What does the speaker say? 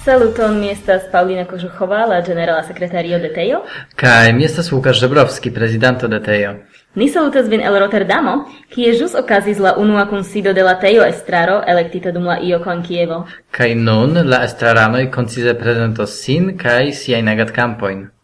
Saluton, mi estas Paulina Kožuchová, la generala sekretario de Tejo. Kaj mi estas Łukasz Żebrowski, prezidanto de Tejo. Ni salutas vin el Rotterdamo, kie ĵus okazis la unua kunsido de la Tejo estraro elektita dum la IOKO en Kievo. Kaj nun la estraranoj koncize prezentos sin kaj siajn agadkampojn.